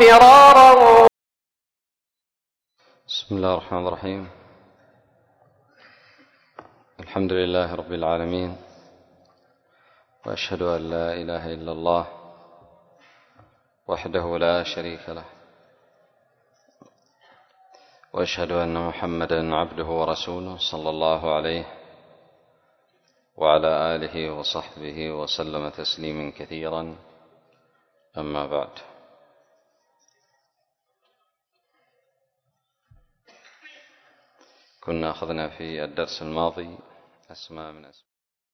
فرارا. بسم الله الرحمن الرحيم. الحمد لله رب العالمين، وأشهد أن لا إله إلا الله وحده لا شريك له، وأشهد أن محمدا عبده ورسوله صلى الله عليه وعلى آله وصحبه وسلم تسليما كثيرا. أما بعد، كنا أخذنا في الدرس الماضي أسماء من أسماء